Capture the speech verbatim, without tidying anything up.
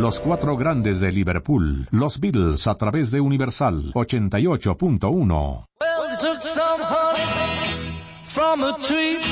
Los cuatro grandes de Liverpool, los Beatles a través de Universal ochenta y ocho punto uno. Well, they took some honey from a tree.